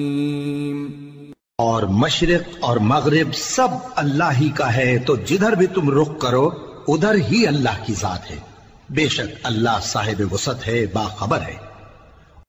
और मशरिक और मगरिब सब अल्लाह ही का है, तो जिधर भी तुम रुख करो उधर ही अल्लाह की जात है। बेशक अल्लाह साहिब वसअत है, बाखबर है।